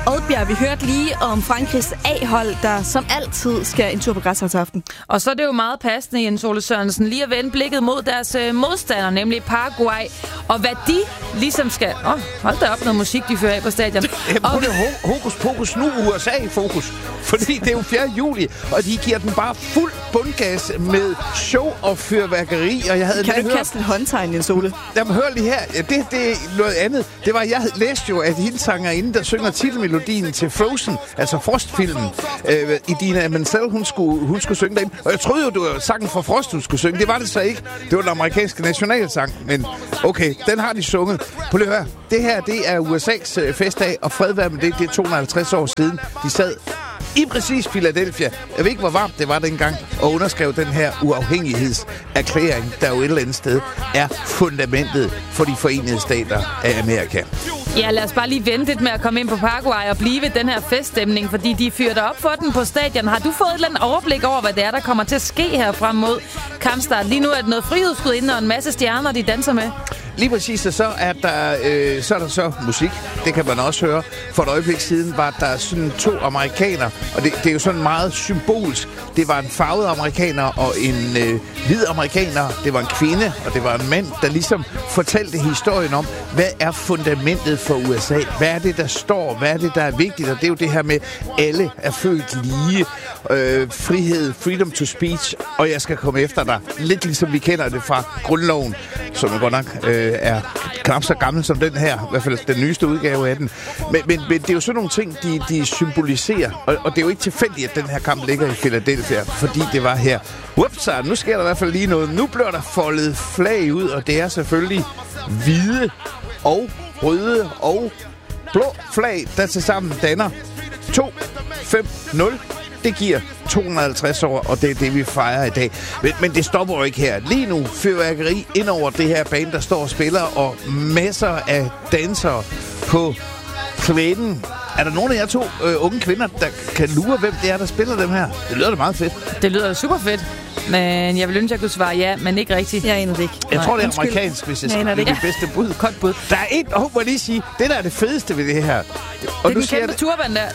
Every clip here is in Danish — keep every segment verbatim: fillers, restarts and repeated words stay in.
Oddbjerg, vi hørte lige om Frankrigs A-hold, der som altid skal en tur på græsholdsaften. Og så er det jo meget passende, Jens Ole Sørensen, lige at vende blikket mod deres øh, modstander, nemlig Paraguay. Og hvad de ligesom skal... Åh, oh, hold da op noget musik, de fører af på stadion. Jamen, og... det er hokus pokus, nu U S A i fokus. Fordi det er jo fjerde juli, og de giver den bare fuld bundgas med show og fyrværkeri. Og jeg havde kan du hørt... kaste et håndtegn, Jens Ole? Jamen, hør lige her. Ja, det, det er noget andet. Det var, jeg læste jo, at hende der synger titelmelodien til Frozen, altså Frost-filmen. Øh, Idina Menzel, hun skulle, hun skulle synge derinde. Og jeg troede jo, det var sangen fra Frost, hun skulle synge. Det var det så ikke. Det var den amerikanske nationalsang. Men okay, den har de sunget. Prøv lige at høre. Det her, det er U S A's festdag, og fred være med det. Det er to hundrede og halvtreds år siden. De sad i præcis Philadelphia. Jeg ved ikke, hvor varmt det var dengang, og underskrev den her uafhængighedserklæring, der jo et eller andet sted er fundamentet for de forenede stater af Amerika. Ja, lad os bare lige vente lidt med at komme ind på Paraguay og blive ved den her feststemning, fordi de fyrer op for den på stadion. Har du fået et eller andet overblik over, hvad det er, der kommer til at ske her frem mod kampstart? Lige nu er det noget frihedsskud inde og en masse stjerner, de danser med. Lige præcis, og så er der, øh, så er der så musik. Det kan man også høre. For et øjeblik siden var der sådan to amerikanere, og det, det er jo sådan meget symbolsk. Det var en farvet amerikaner og en øh, hvid amerikaner. Det var en kvinde, og det var en mand, der ligesom fortalte historien om, hvad er fundamentet for U S A? Hvad er det, der står? Hvad er det, der er vigtigt? Og det er jo det her med, alle er født lige. Øh, frihed, freedom to speech, og jeg skal komme efter dig. Lidt ligesom vi kender det fra grundloven, som er godt nok øh, er knap så gammel som den her, i hvert fald den nyeste udgave af den. Men, men, men det er jo sådan nogle ting, de, de symboliserer, og, og det er jo ikke tilfældigt, at den her kamp ligger i Philadelphia, fordi det var her. Ups, nu sker der i hvert fald lige noget. Nu bliver der foldet flag ud, og det er selvfølgelig hvide og røde og blå flag, der tilsammen danner to fem nul. Det giver to hundrede og halvtreds år, og det er det, vi fejrer i dag. Men, men det stopper jo ikke her. Lige nu fyrværkeri ind over det her band, der står og spiller, og masser af dansere på kvæden. Er der nogen af jer to øh, unge kvinder, der kan lure, hvem det er, der spiller dem her? Det lyder da meget fedt. Det lyder super fedt. Men jeg vil ønske, at jeg kunne svare ja, men ikke rigtigt. Jeg aner det ikke. Jeg Nej, tror, det er undskyld. Amerikansk, hvis jeg skal blive det bedste bud. Godt bud. Der er et, og må lige sige, det der er det fedeste ved det her. Og det er den kæmpe turban der.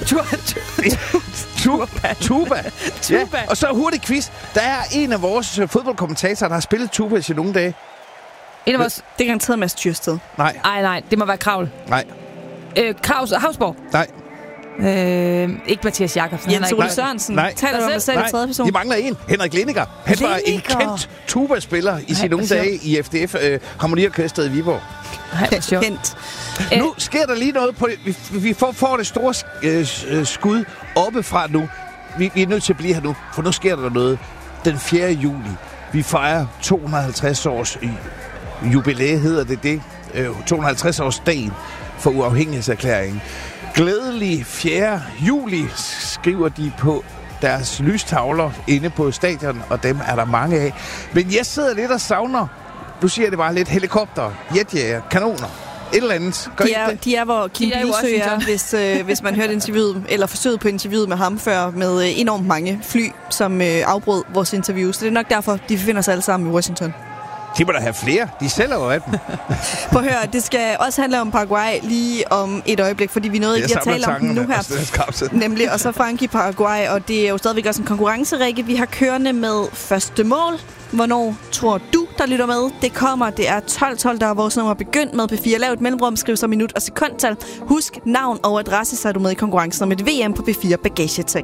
Tuba. Tuba. Ja. Og så hurtig quiz. Der er en af vores fodboldkommentatorer, der har spillet tuba i nogle dage. En af vores... Det er garanteret Mads Tyrsted. Nej. Ej, nej. Det må være Kravl. Nej. Øh, Kravs Havsborg. Nej. Øh, ikke Mathias Jacobsen. Jens Ole Sørensen. Nej. Taler du om dig selv i tredje person? De mangler en. Henrik Lindiger. Han var en kendt tuba-spiller i sine unge dage i F D F øh, Harmoniorkestret i Viborg. Hent. Nu sker der lige noget på det. Vi, vi får, får det store øh, skud oppefra nu. Vi, vi er nødt til at blive her nu, for nu sker der noget. Den fjerde juli. Vi fejrer to hundrede og halvtreds års jubilæe, hedder det det. Øh, to hundrede og halvtreds års dagen for uafhængighedserklæringen. Glædelig fjerde juli, skriver de på deres lystavler inde på stadion, og dem er der mange af. Men jeg sidder lidt og savner, du siger det bare lidt, helikopter, jetjager, kanoner, et eller andet. Gør de, er, det? de er, hvor Kim Bilsø er, hvis, øh, hvis man hørte interviewet, eller forsøget på interviewet med ham før, med øh, enormt mange fly, som øh, afbrød vores interview. Så det er nok derfor, de befinder sig alle sammen i Washington. De må da have flere. De sælger jo af dem. Prøv at høre, det skal også handle om Paraguay lige om et øjeblik, fordi vi nåede ikke at tale om den nu her. Nemlig, og så Frankrig, Paraguay, og det er jo stadigvæk også en konkurrencerække, vi har kørende med første mål. Hvornår tror du, der lytter med? Det kommer. Det er tolv tolv, der er vores nummer begyndt med P fire. Lav et mellemrum, skriv så minut og sekundtal. Husk navn og adresse, så er du med i konkurrencen om et V M på P fire Bagagetech.